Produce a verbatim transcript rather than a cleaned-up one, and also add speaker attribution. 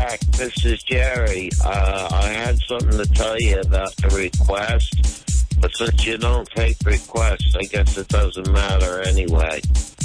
Speaker 1: Jack, this is Jerry. Uh, I had something to tell you about the request, but since you don't take requests, I guess it doesn't matter anyway.